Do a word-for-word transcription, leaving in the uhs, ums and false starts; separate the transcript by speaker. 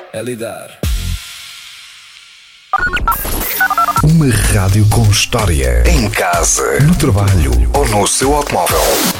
Speaker 1: é lidar.
Speaker 2: Uma rádio com história. Em casa, no trabalho ou no seu automóvel.